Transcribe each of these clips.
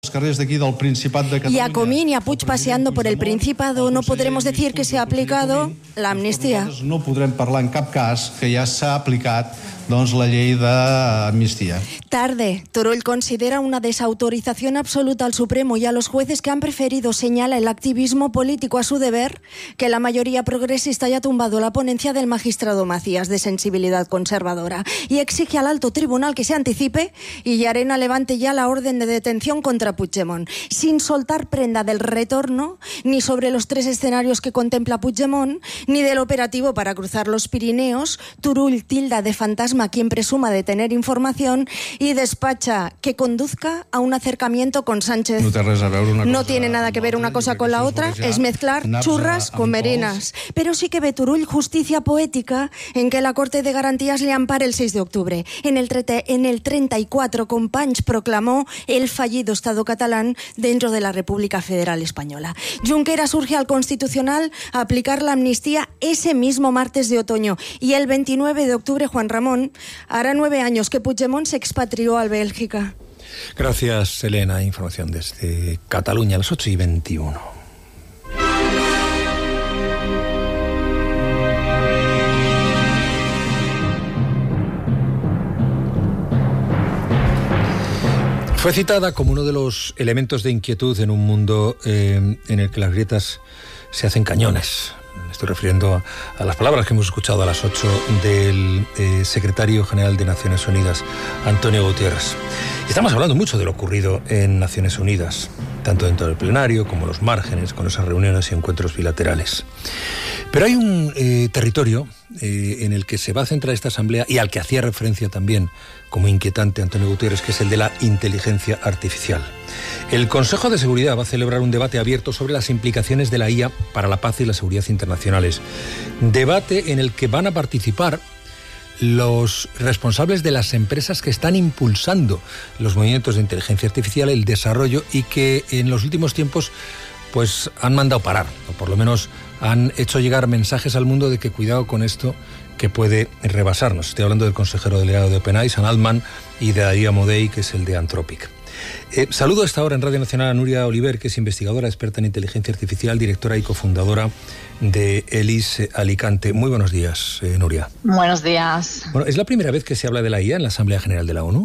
Y a Comín y a Puig paseando por el Principado no podremos decir que se ha aplicado la amnistía. No podrem parlar en cap cas que ja s'ha aplicat la llei d'amnistia. Tarde. Turull considera una desautorización absoluta al Supremo y a los jueces que han preferido, señala el activismo político a su deber, que la mayoría progresista haya tumbado la ponencia del magistrado Macías de sensibilidad conservadora y exige al alto tribunal que se anticipe y Llarena levante ya la orden de detención contra Puigdemont, sin soltar prenda del retorno, ni sobre los 3 escenarios que contempla Puigdemont, ni del operativo para cruzar los Pirineos. Turull tilda de fantasma a quien presuma de tener información y despacha que conduzca a un acercamiento con Sánchez. No tiene nada que ver una cosa con la otra, es mezclar churras con merinas. Pero sí que ve Turull justicia poética en que la Corte de Garantías le ampare el 6 de octubre. En el 34, Companys proclamó el fallido Estado catalán dentro de la República Federal Española. Junqueras urge al Constitucional a aplicar la amnistía ese mismo martes de otoño y el 29 de octubre Juan Ramón hará 9 años que Puigdemont se expatrió a Bélgica. Gracias, Elena. Información desde Cataluña a las 8:21. Fue citada como uno de los elementos de inquietud en un mundo en el que las grietas se hacen cañones. Me estoy refiriendo a las palabras que hemos escuchado a las 8 del secretario general de Naciones Unidas, Antonio Guterres. Y estamos hablando mucho de lo ocurrido en Naciones Unidas, tanto dentro del plenario como los márgenes, con esas reuniones y encuentros bilaterales. Pero hay un territorio en el que se va a centrar esta asamblea y al que hacía referencia también como inquietante Antonio Guterres, que es el de la inteligencia artificial. El Consejo de Seguridad va a celebrar un debate abierto sobre las implicaciones de la IA para la paz y la seguridad internacionales. Debate en el que van a participar los responsables de las empresas que están impulsando los movimientos de inteligencia artificial, el desarrollo, y que en los últimos tiempos pues han mandado parar, o por lo menos han hecho llegar mensajes al mundo de que cuidado con esto, que puede rebasarnos. Estoy hablando del consejero delegado de OpenAI, Sam Altman, y de Darío Amodei, que es el de Anthropic. Saludo a esta hora en Radio Nacional a Núria Oliver, que es investigadora, experta en inteligencia artificial, directora y cofundadora de ELIS Alicante. Muy buenos días, Núria. Buenos días. Bueno, ¿es la primera vez que se habla de la IA en la Asamblea General de la ONU?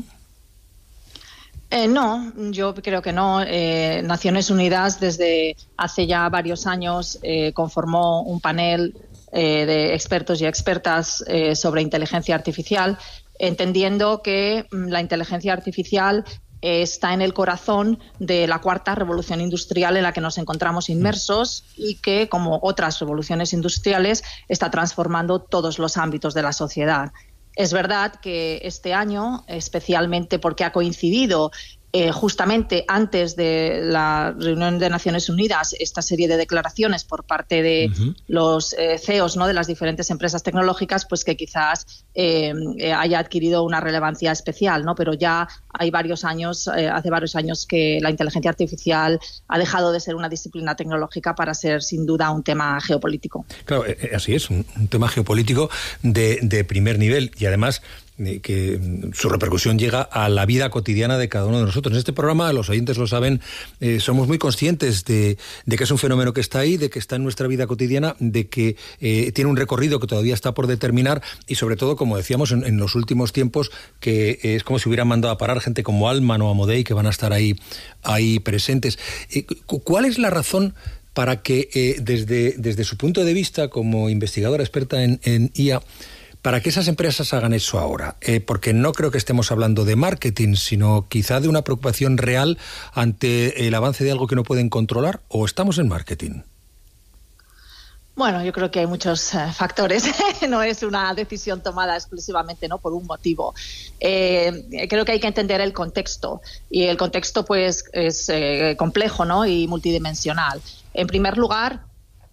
No, yo creo que no. Naciones Unidas desde hace ya varios años conformó un panel de expertos y expertas sobre inteligencia artificial, entendiendo que la inteligencia artificial está en el corazón de la cuarta revolución industrial en la que nos encontramos inmersos y que, como otras revoluciones industriales, está transformando todos los ámbitos de la sociedad. Es verdad que este año, especialmente porque ha coincidido justamente antes de la reunión de Naciones Unidas, esta serie de declaraciones por parte de los CEOs, ¿no?, de las diferentes empresas tecnológicas, pues que quizás haya adquirido una relevancia especial, ¿no? Pero ya hay hace varios años que la inteligencia artificial ha dejado de ser una disciplina tecnológica para ser sin duda un tema geopolítico. Claro, así es, un tema geopolítico de primer nivel, y además que su repercusión llega a la vida cotidiana de cada uno de nosotros. En este programa, los oyentes lo saben, somos muy conscientes de que es un fenómeno que está ahí, de que está en nuestra vida cotidiana, de que tiene un recorrido que todavía está por determinar y, sobre todo, como decíamos en los últimos tiempos, que es como si hubieran mandado a parar gente como Altman o Amodei, que van a estar ahí presentes. ¿Cuál es la razón para que desde su punto de vista como investigadora experta en IA, para que esas empresas hagan eso ahora? Porque no creo que estemos hablando de marketing, sino quizá de una preocupación real ante el avance de algo que no pueden controlar, ¿o estamos en marketing? Bueno, yo creo que hay muchos factores. No es una decisión tomada exclusivamente, ¿no?, por un motivo. Creo que hay que entender el contexto, y el contexto pues es complejo, ¿no?, y multidimensional. En primer lugar,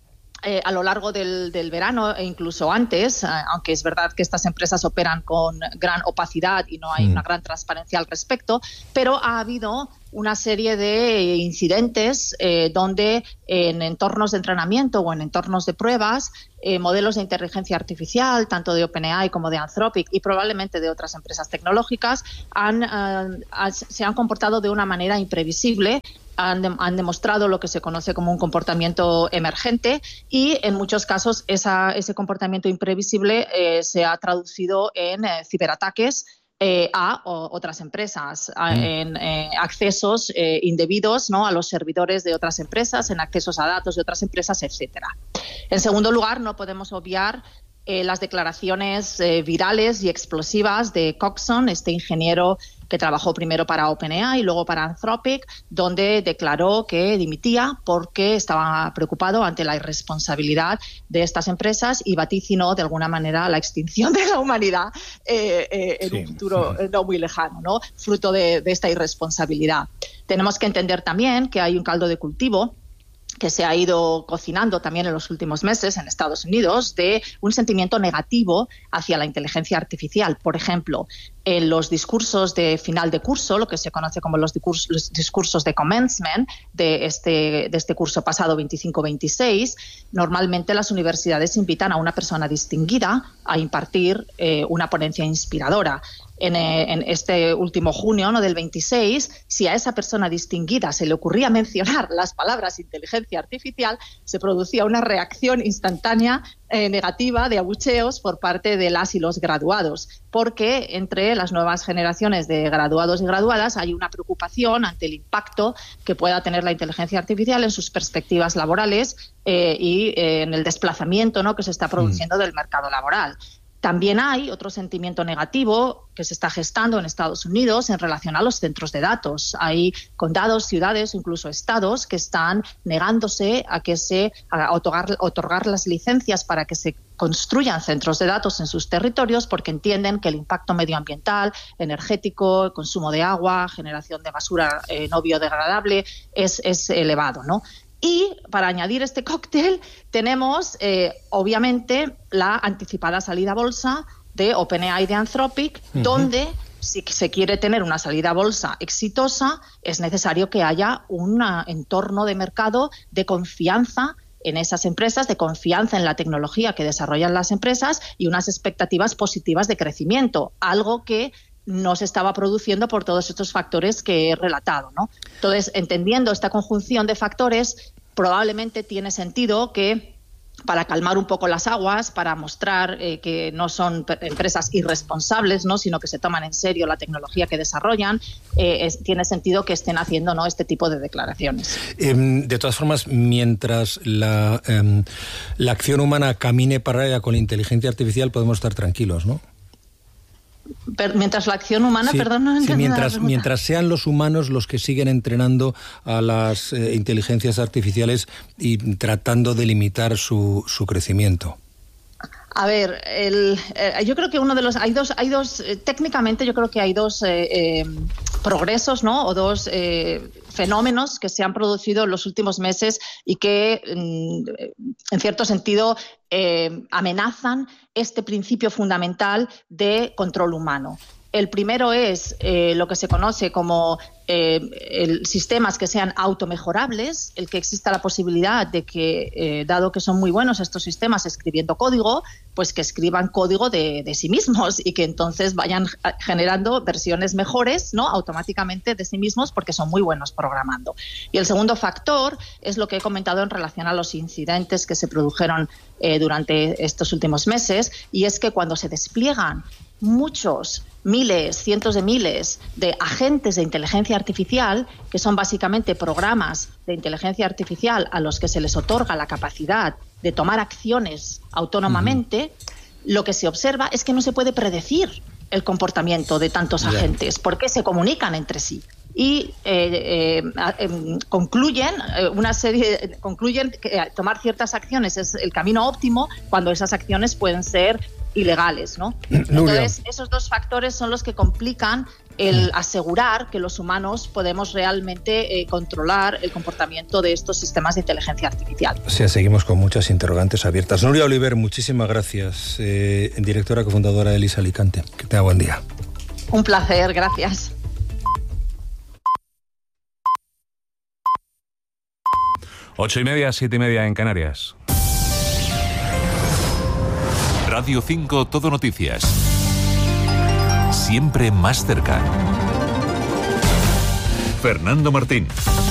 a lo largo del verano e incluso antes, aunque es verdad que estas empresas operan con gran opacidad y no hay una gran transparencia al respecto, pero ha habido una serie de incidentes donde en entornos de entrenamiento o en entornos de pruebas, modelos de inteligencia artificial, tanto de OpenAI como de Anthropic y probablemente de otras empresas tecnológicas, se han comportado de una manera imprevisible. Han demostrado lo que se conoce como un comportamiento emergente y en muchos casos ese comportamiento imprevisible se ha traducido en ciberataques a otras empresas, en accesos indebidos, ¿no?, a los servidores de otras empresas, en accesos a datos de otras empresas, etcétera. En segundo lugar, no podemos obviar las declaraciones virales y explosivas de Coxon, este ingeniero que trabajó primero para OpenAI y luego para Anthropic, donde declaró que dimitía porque estaba preocupado ante la irresponsabilidad de estas empresas y vaticinó de alguna manera la extinción de la humanidad en un futuro no muy lejano, ¿no?, fruto de esta irresponsabilidad. Tenemos que entender también que hay un caldo de cultivo que se ha ido cocinando también en los últimos meses en Estados Unidos de un sentimiento negativo hacia la inteligencia artificial. Por ejemplo, en los discursos de final de curso, lo que se conoce como los discursos de commencement de este curso pasado 25-26, normalmente las universidades invitan a una persona distinguida a impartir una ponencia inspiradora. En este último junio, ¿no?, del 26, si a esa persona distinguida se le ocurría mencionar las palabras inteligencia artificial, se producía una reacción instantánea negativa de abucheos por parte de las y los graduados, porque entre las nuevas generaciones de graduados y graduadas hay una preocupación ante el impacto que pueda tener la inteligencia artificial en sus perspectivas laborales y en el desplazamiento, ¿no?, que se está produciendo del mercado laboral. También hay otro sentimiento negativo que se está gestando en Estados Unidos en relación a los centros de datos. Hay condados, ciudades, incluso estados que están negándose a otorgar las licencias para que se construyan centros de datos en sus territorios porque entienden que el impacto medioambiental, energético, consumo de agua, generación de basura no biodegradable es elevado, ¿no? Y para añadir este cóctel tenemos obviamente la anticipada salida a bolsa de OpenAI de Anthropic, donde si se quiere tener una salida a bolsa exitosa es necesario que haya un entorno de mercado de confianza en esas empresas, de confianza en la tecnología que desarrollan las empresas y unas expectativas positivas de crecimiento, algo que no se estaba produciendo por todos estos factores que he relatado, ¿no? Entonces, entendiendo esta conjunción de factores, probablemente tiene sentido que, para calmar un poco las aguas, para mostrar que no son empresas irresponsables, ¿no?, sino que se toman en serio la tecnología que desarrollan, tiene sentido que estén haciendo, ¿no?, este tipo de declaraciones. De todas formas, mientras la acción humana camine paralela con la inteligencia artificial, podemos estar tranquilos, ¿no? Mientras la acción humana, sí, perdón, no entiendo mientras sean los humanos los que siguen entrenando a las inteligencias artificiales y tratando de limitar su crecimiento. A ver, yo creo que técnicamente yo creo que hay dos progresos, ¿no?, o dos fenómenos que se han producido en los últimos meses y que, en cierto sentido, amenazan este principio fundamental de control humano. El primero es lo que se conoce como sistemas que sean automejorables, el que exista la posibilidad de que, dado que son muy buenos estos sistemas escribiendo código, pues que escriban código de sí mismos y que entonces vayan generando versiones mejores, ¿no?, automáticamente de sí mismos porque son muy buenos programando. Y el segundo factor es lo que he comentado en relación a los incidentes que se produjeron durante estos últimos meses, y es que cuando se despliegan muchos, miles, cientos de miles de agentes de inteligencia artificial, que son básicamente programas de inteligencia artificial a los que se les otorga la capacidad de tomar acciones autónomamente, lo que se observa es que no se puede predecir el comportamiento de tantos agentes, porque se comunican entre sí. Y concluyen que tomar ciertas acciones es el camino óptimo cuando esas acciones pueden ser ilegales, ¿no? Entonces, esos dos factores son los que complican el asegurar que los humanos podemos realmente controlar el comportamiento de estos sistemas de inteligencia artificial. O sea, seguimos con muchas interrogantes abiertas. Nuria Oliver, muchísimas gracias, directora cofundadora de LIS Alicante. Que tenga buen día. Un placer, gracias. 8:30, 7:30 en Canarias. Radio 5 Todo Noticias. Siempre más cerca. Fernando Martín.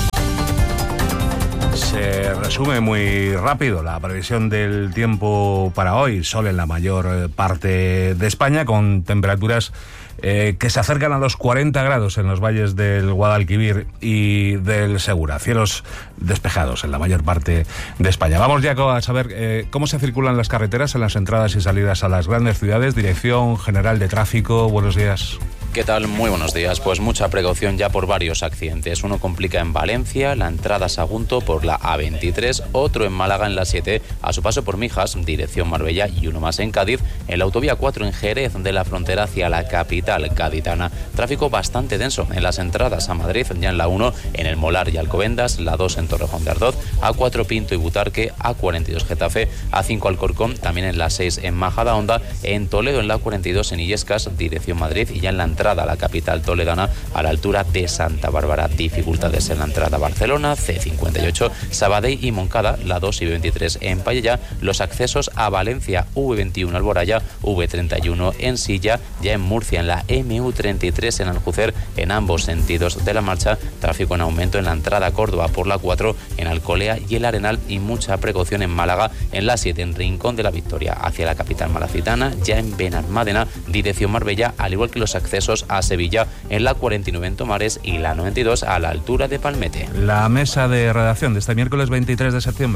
Se resume muy rápido la previsión del tiempo para hoy. Sol en la mayor parte de España, con temperaturas que se acercan a los 40 grados en los valles del Guadalquivir y del Segura. Cielos despejados en la mayor parte de España. Vamos ya a saber cómo se circulan las carreteras en las entradas y salidas a las grandes ciudades. Dirección General de Tráfico, buenos días. ¿Qué tal? Muy buenos días. Pues mucha precaución ya por varios accidentes. Uno complica en Valencia, la entrada a Sagunto por la A23, otro en Málaga en la 7, a su paso por Mijas, dirección Marbella, y uno más en Cádiz, en la autovía 4 en Jerez de la Frontera hacia la capital gaditana. Tráfico bastante denso en las entradas a Madrid, ya en la 1, en el Molar y Alcobendas, la 2 en Torrejón de Ardoz, A4 Pinto y Butarque, A42 Getafe, A5 Alcorcón, también en la 6 en Majadahonda, en Toledo en la 42 en Illescas, dirección Madrid, y ya en la entrada a la capital toledana a la altura de Santa Bárbara. Dificultades en la entrada a Barcelona, C58, Sabadell y Moncada, la 2 y 23 en Pallella, los accesos a Valencia, V21 Alboraya, V31 en Silla, ya en Murcia en la MU33 en Aljucer, en ambos sentidos de la marcha, tráfico en aumento en la entrada a Córdoba por la 4 en Alcolea y el Arenal, y mucha precaución en Málaga en la 7 en Rincón de la Victoria hacia la capital malacitana, ya en Benalmádena, dirección Marbella, al igual que los accesos a Sevilla en la 49 en Tomares y la 92 a la altura de Palmete. La mesa de redacción de este miércoles 23 de septiembre.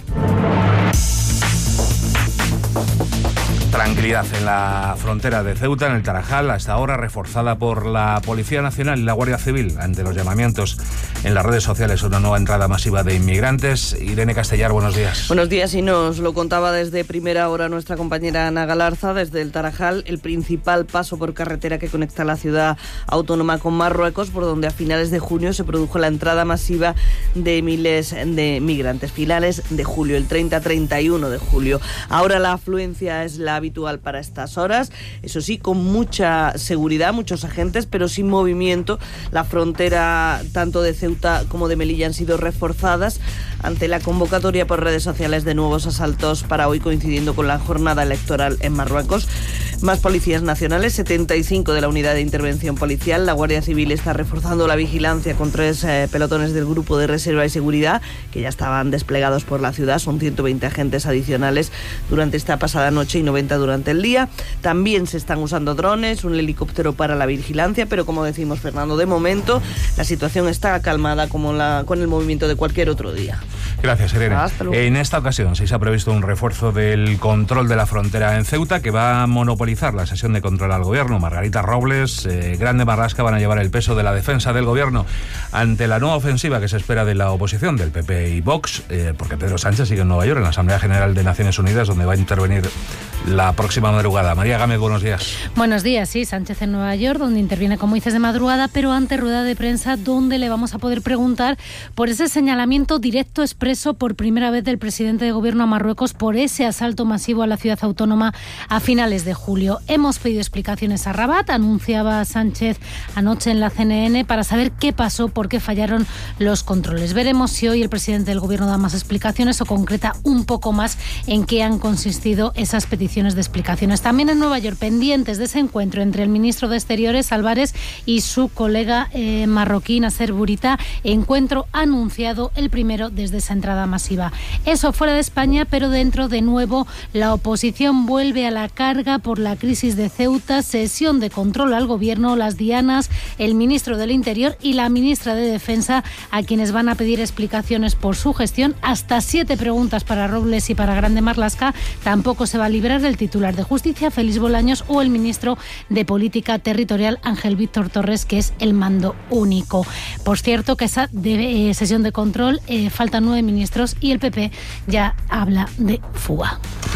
Tranquilidad en la frontera de Ceuta, en el Tarajal, hasta ahora reforzada por la Policía Nacional y la Guardia Civil ante los llamamientos en las redes sociales a una nueva entrada masiva de inmigrantes. Irene Castellar, buenos días. Buenos días, y nos lo contaba desde primera hora nuestra compañera Ana Galarza, desde el Tarajal, el principal paso por carretera que conecta la ciudad autónoma con Marruecos, por donde a finales de junio se produjo la entrada masiva de miles de migrantes. Finales de julio, el 30-31 de julio. Ahora la afluencia es la habitual para estas horas, eso sí, con mucha seguridad, muchos agentes, pero sin movimiento. La frontera tanto de Ceuta como de Melilla han sido reforzadas ante la convocatoria por redes sociales de nuevos asaltos para hoy, coincidiendo con la jornada electoral en Marruecos. Más policías nacionales, 75 de la unidad de intervención policial. La Guardia Civil está reforzando la vigilancia con 3 pelotones del Grupo de Reserva y Seguridad, que ya estaban desplegados por la ciudad. Son 120 agentes adicionales durante esta pasada noche y 90 durante el día. También se están usando drones, un helicóptero para la vigilancia, pero como decimos, Fernando, de momento la situación está calmada como con el movimiento de cualquier otro día. Gracias, Irene. En esta ocasión sí se ha previsto un refuerzo del control de la frontera en Ceuta, que va a monopolizar la sesión de control al gobierno. Margarita Robles, Grande Marlaska van a llevar el peso de la defensa del gobierno ante la nueva ofensiva que se espera de la oposición, del PP y Vox, porque Pedro Sánchez sigue en Nueva York, en la Asamblea General de Naciones Unidas, donde va a intervenir la próxima madrugada. María Gámez, buenos días. Buenos días, sí, Sánchez en Nueva York, donde interviene, como dices, de madrugada, pero ante rueda de prensa, donde le vamos a poder preguntar por ese señalamiento directo expreso por primera vez del presidente de gobierno a Marruecos por ese asalto masivo a la ciudad autónoma a finales de julio. Hemos pedido explicaciones a Rabat, anunciaba Sánchez anoche en la CNN, para saber qué pasó, por qué fallaron los controles. Veremos si hoy el presidente del gobierno da más explicaciones o concreta un poco más en qué han consistido esas peticiones de explicaciones. También en Nueva York, pendientes de ese encuentro entre el ministro de Exteriores, Álvarez, y su colega marroquí, Nasser Bourita, encuentro anunciado el primero desde esa entrada masiva. Eso fuera de España, pero dentro, de nuevo, la oposición vuelve a la carga por la crisis de Ceuta, sesión de control al gobierno, las dianas, el ministro del Interior y la ministra de Defensa, a quienes van a pedir explicaciones por su gestión. Hasta 7 preguntas para Robles y para Grande Marlaska. Tampoco se va a librar el titular de Justicia, Félix Bolaños, o el ministro de Política Territorial, Ángel Víctor Torres, que es el mando único. Por cierto, que esa sesión de control faltan 9 ministros y el PP ya habla de fuga.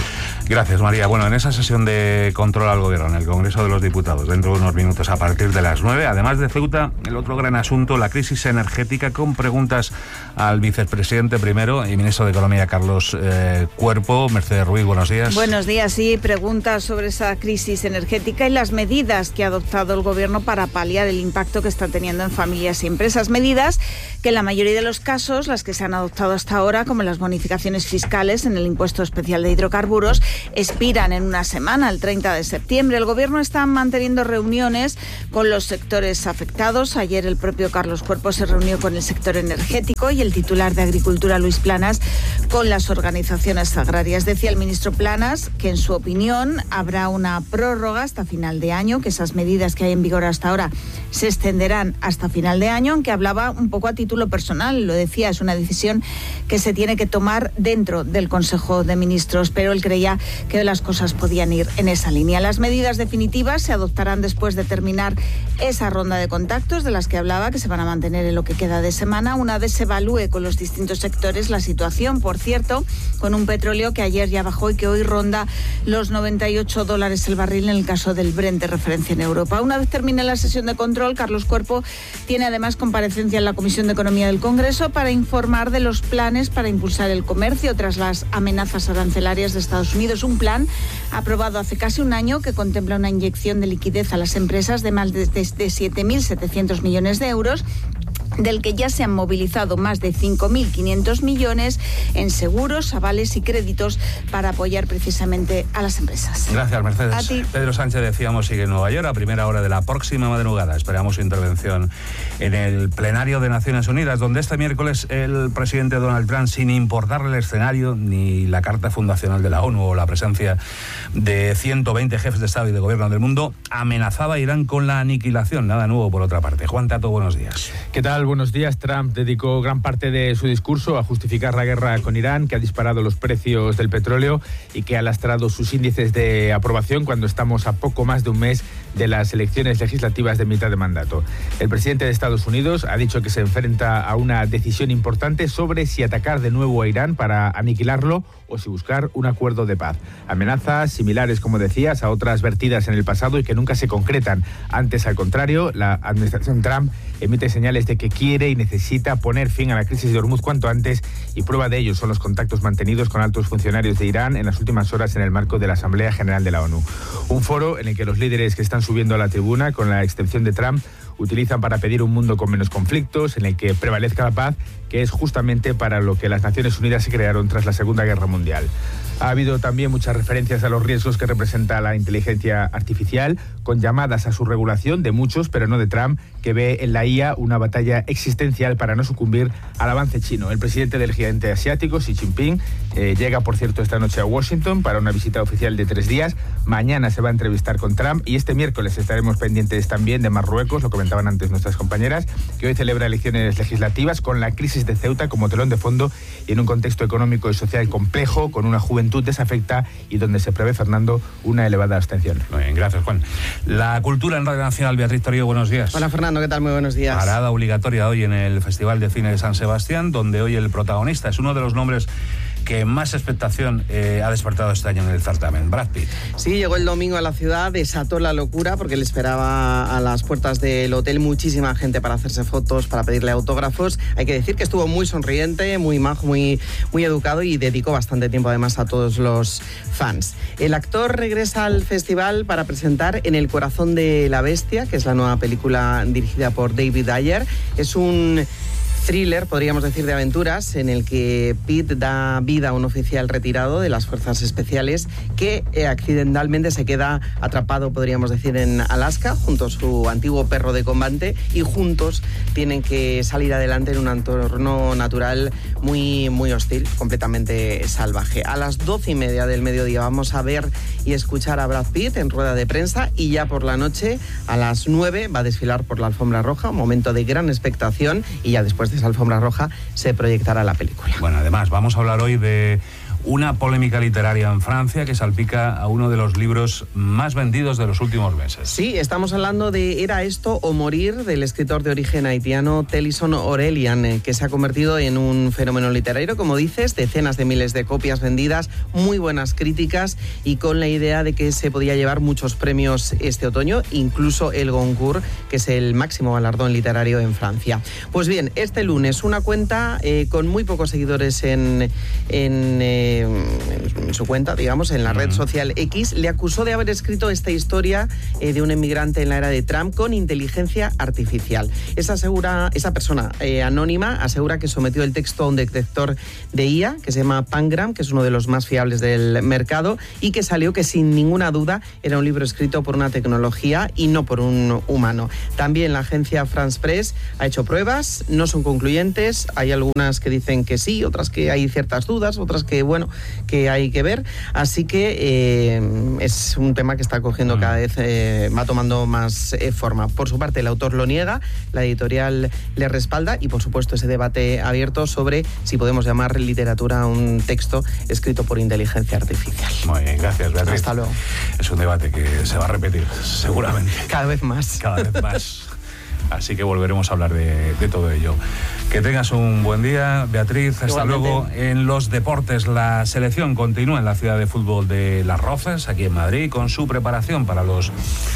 Gracias, María. Bueno, en esa sesión de control al gobierno en el Congreso de los Diputados, dentro de unos minutos a partir de las 9, además de Ceuta, el otro gran asunto, la crisis energética, con preguntas al vicepresidente primero y ministro de Economía, Carlos Cuerpo. Mercedes Ruiz, buenos días. Buenos días, sí, preguntas sobre esa crisis energética y las medidas que ha adoptado el gobierno para paliar el impacto que está teniendo en familias y empresas. Medidas que en la mayoría de los casos, las que se han adoptado hasta ahora, como las bonificaciones fiscales en el impuesto especial de hidrocarburos, expiran en una semana, el 30 de septiembre. El gobierno está manteniendo reuniones con los sectores afectados. Ayer el propio Carlos Cuerpo se reunió con el sector energético y el titular de Agricultura, Luis Planas, con las organizaciones agrarias. Decía el ministro Planas que, en su opinión, habrá una prórroga hasta final de año, que esas medidas que hay en vigor hasta ahora se extenderán hasta final de año, aunque hablaba un poco a título personal. Lo decía, es una decisión que se tiene que tomar dentro del Consejo de Ministros, pero él creía que las cosas podían ir en esa línea. Las medidas definitivas se adoptarán después de terminar esa ronda de contactos de las que hablaba, que se van a mantener en lo que queda de semana, una vez se evalúe con los distintos sectores la situación, por cierto, con un petróleo que ayer ya bajó y que hoy ronda los $98 el barril en el caso del Brent de referencia en Europa. Una vez termine la sesión de control, Carlos Cuerpo tiene además comparecencia en la Comisión de Economía del Congreso para informar de los planes para impulsar el comercio tras las amenazas arancelarias de Estados Unidos. Un plan aprobado hace casi un año que contempla una inyección de liquidez a las empresas de más de 7.700 millones de euros, del que ya se han movilizado más de 5.500 millones en seguros, avales y créditos para apoyar precisamente a las empresas. Gracias, Mercedes. A ti. Pedro Sánchez, decíamos, sigue en Nueva York a primera hora de la próxima madrugada. Esperamos su intervención en el plenario de Naciones Unidas, donde este miércoles el presidente Donald Trump, sin importarle el escenario ni la Carta Fundacional de la ONU o la presencia de 120 jefes de Estado y de Gobierno del mundo, amenazaba a Irán con la aniquilación. Nada nuevo por otra parte. Juan Tato, buenos días. ¿Qué tal? Buenos días. Trump dedicó gran parte de su discurso a justificar la guerra con Irán, que ha disparado los precios del petróleo y que ha lastrado sus índices de aprobación cuando estamos a poco más de un mes de las elecciones legislativas de mitad de mandato. El presidente de Estados Unidos ha dicho que se enfrenta a una decisión importante sobre si atacar de nuevo a Irán para aniquilarlo o si buscar un acuerdo de paz. Amenazas similares, como decías, a otras vertidas en el pasado y que nunca se concretan. Antes, al contrario, la administración Trump emite señales de que quiere y necesita poner fin a la crisis de Hormuz cuanto antes, y prueba de ello son los contactos mantenidos con altos funcionarios de Irán en las últimas horas en el marco de la Asamblea General de la ONU. Un foro en el que los líderes que están subiendo a la tribuna, con la excepción de Trump, utilizan para pedir un mundo con menos conflictos, en el que prevalezca la paz, que es justamente para lo que las Naciones Unidas se crearon tras la Segunda Guerra Mundial. Ha habido también muchas referencias a los riesgos que representa la inteligencia artificial, con llamadas a su regulación de muchos, pero no de Trump, que ve en la IA una batalla existencial para no sucumbir al avance chino. El presidente del gigante asiático, Xi Jinping, llega, por cierto, esta noche a Washington para una visita oficial de 3 días. Mañana se va a entrevistar con Trump y este miércoles estaremos pendientes también de Marruecos, lo comentaban antes nuestras compañeras, que hoy celebra elecciones legislativas con la crisis de Ceuta como telón de fondo y en un contexto económico y social complejo, con una juventud desafecta y donde se prevé, Fernando, una elevada abstención. Muy bien, gracias, Juan. La cultura en Radio Nacional, Beatriz Torío, buenos días. Hola, Fernando, ¿qué tal? Muy buenos días. Parada obligatoria hoy en el Festival de Cine de San Sebastián, donde hoy el protagonista es uno de los nombres que más expectación ha despertado este año en el certamen, Brad Pitt. Sí, llegó el domingo a la ciudad, desató la locura porque le esperaba a las puertas del hotel muchísima gente para hacerse fotos, para pedirle autógrafos. Hay que decir que estuvo muy sonriente, muy majo, muy educado y dedicó bastante tiempo además a todos los fans. El actor regresa al festival para presentar En el corazón de la bestia, que es la nueva película dirigida por David Ayer. Es un thriller, podríamos decir, de aventuras, en el que Pitt da vida a un oficial retirado de las fuerzas especiales que accidentalmente se queda atrapado, podríamos decir, en Alaska junto a su antiguo perro de combate, y juntos tienen que salir adelante en un entorno natural muy, muy hostil, completamente salvaje. A las 12:30 del mediodía vamos a ver y escuchar a Brad Pitt en rueda de prensa, y ya por la noche a las 9 va a desfilar por la alfombra roja, un momento de gran expectación, y ya después de esa alfombra roja se proyectará la película. Bueno, además vamos a hablar hoy de una polémica literaria en Francia que salpica a uno de los libros más vendidos de los últimos meses. Sí, estamos hablando de Era esto o morir, del escritor de origen haitiano Tennyson Aurelian, que se ha convertido en un fenómeno literario, como dices, decenas de miles de copias vendidas, muy buenas críticas y con la idea de que se podía llevar muchos premios este otoño, incluso el Goncourt, que es el máximo galardón literario en Francia. Pues bien, este lunes una cuenta con muy pocos seguidores en su cuenta, digamos, en la red social X, le acusó de haber escrito esta historia de un inmigrante en la era de Trump con inteligencia artificial. Esa persona anónima asegura que sometió el texto a un detector de IA que se llama Pangram, que es uno de los más fiables del mercado, y que salió que sin ninguna duda era un libro escrito por una tecnología y no por un humano. También la agencia France Press ha hecho pruebas, no son concluyentes, hay algunas que dicen que sí, otras que hay ciertas dudas, otras que, bueno, que hay que ver, así que es un tema que está cogiendo cada vez, va tomando más forma. Por su parte, el autor lo niega, la editorial le respalda y, por supuesto, ese debate abierto sobre si podemos llamar literatura a un texto escrito por inteligencia artificial. Muy bien, gracias, Beatriz. Hasta luego. Es un debate que se va a repetir, seguramente. Cada vez más. Cada vez más. Así que volveremos a hablar de todo ello. Que tengas un buen día, Beatriz. Hasta luego. En los deportes, la selección continúa en la ciudad de fútbol de Las Rozas, aquí en Madrid, con su preparación para los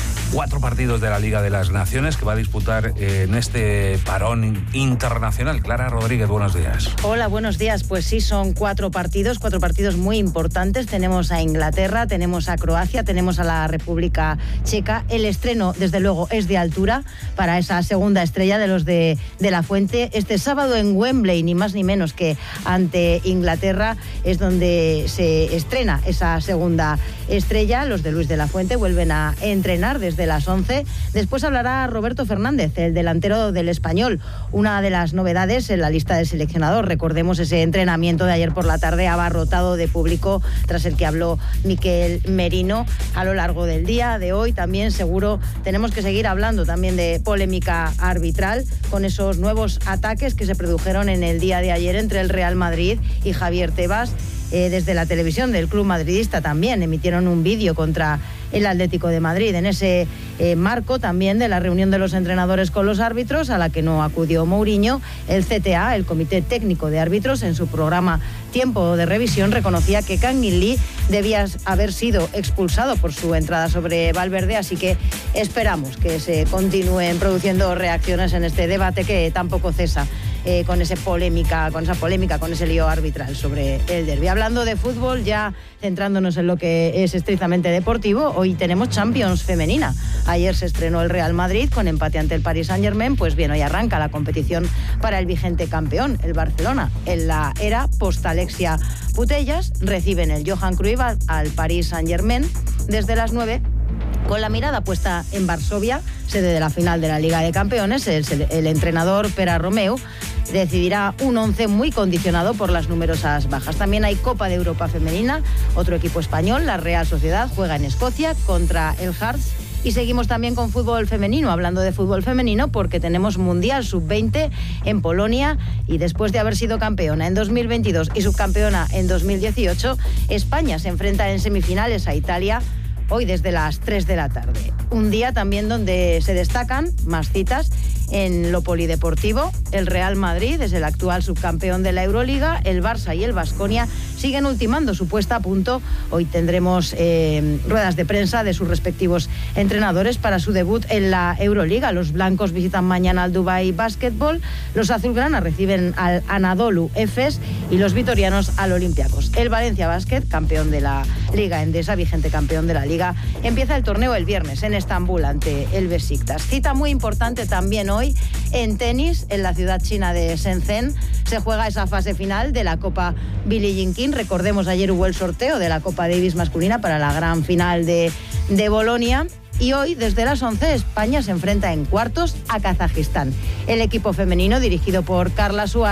4 partidos de la Liga de las Naciones que va a disputar en este parón internacional. Clara Rodríguez, buenos días. Hola, buenos días. Pues sí, son 4 partidos muy importantes. Tenemos a Inglaterra, tenemos a Croacia, tenemos a la República Checa. El estreno, desde luego, es de altura para esa segunda estrella de los de la Fuente. Este sábado en Wembley, ni más ni menos que ante Inglaterra, es donde se estrena esa segunda estrella. Los de Luis de la Fuente vuelven a entrenar desde las 11. Después hablará Roberto Fernández, el delantero del Español. Una de las novedades en la lista del seleccionador. Recordemos ese entrenamiento de ayer por la tarde abarrotado de público, tras el que habló Miquel Merino. A lo largo del día de hoy también seguro tenemos que seguir hablando también de polémica arbitral, con esos nuevos ataques que se produjeron en el día de ayer entre el Real Madrid y Javier Tebas. Desde la televisión del club madridista también emitieron un vídeo contra el Atlético de Madrid, en ese marco también de la reunión de los entrenadores con los árbitros, a la que no acudió Mourinho. El CTA, el Comité Técnico de Árbitros, en su programa Tiempo de Revisión, reconocía que Kang-in Lee debía haber sido expulsado por su entrada sobre Valverde, así que esperamos que se continúen produciendo reacciones en este debate que tampoco cesa. Con esa polémica, con ese lío arbitral sobre el derbi. Hablando de fútbol, ya centrándonos en lo que es estrictamente deportivo, hoy tenemos Champions femenina. Ayer se estrenó el Real Madrid con empate ante el Paris Saint-Germain. Pues bien, hoy arranca la competición para el vigente campeón, el Barcelona. En la era post-Alexia Putellas reciben el Johan Cruyff al Paris Saint-Germain desde las 9. Con la mirada puesta en Varsovia, sede de la final de la Liga de Campeones, el entrenador Pere Romeu decidirá un 11 muy condicionado por las numerosas bajas. También hay Copa de Europa femenina, otro equipo español, la Real Sociedad, juega en Escocia contra el Hearts. Y seguimos también con fútbol femenino, hablando de fútbol femenino, porque tenemos Mundial Sub-20 en Polonia, y después de haber sido campeona en 2022 y subcampeona en 2018, España se enfrenta en semifinales a Italia hoy desde las 3 de la tarde. Un día también donde se destacan más citas en lo polideportivo. El Real Madrid es el actual subcampeón de la Euroliga, el Barça y el Baskonia siguen ultimando su puesta a punto. Hoy tendremos ruedas de prensa de sus respectivos entrenadores para su debut en la Euroliga. Los blancos visitan mañana al Dubai Basketball, los azulgrana reciben al Anadolu Efes y los vitorianos al Olympiacos. El Valencia Basket, campeón de la Liga Endesa, vigente campeón de la Liga, empieza el torneo el viernes en Estambul ante el Besiktas. Cita muy importante también hoy en tenis, en la ciudad china de Shenzhen. Se juega esa fase final de la Copa Billie Jean King. Recordemos, ayer hubo el sorteo de la Copa Davis masculina para la gran final de Bolonia. Y hoy, desde las 11, España se enfrenta en cuartos a Kazajistán. El equipo femenino, dirigido por Carla Suárez,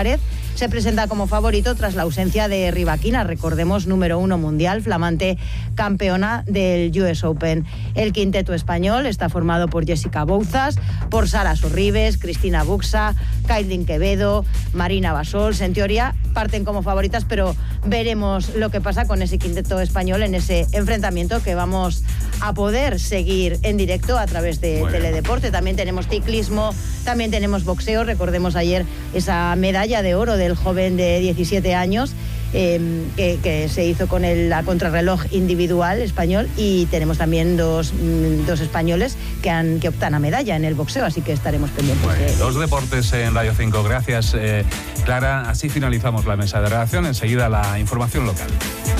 se presenta como favorito tras la ausencia de Rybakina, recordemos número 1 mundial, flamante campeona del US Open. El quinteto español está formado por Jessica Bouzas, por Sara Sorribes, Cristina Buxa, Kaitlyn Quevedo, Marina Bassols. En teoría parten como favoritas, pero veremos lo que pasa con ese quinteto español en ese enfrentamiento que vamos a poder seguir en directo a través de Teledeporte. También tenemos ciclismo, también tenemos boxeo. Recordemos ayer esa medalla de oro del joven de 17 años que se hizo con la contrarreloj individual español, y tenemos también dos españoles que optan a medalla en el boxeo, así que estaremos pendientes. Los deportes en Radio 5. Gracias, Clara. Así finalizamos la mesa de redacción. Enseguida la información local.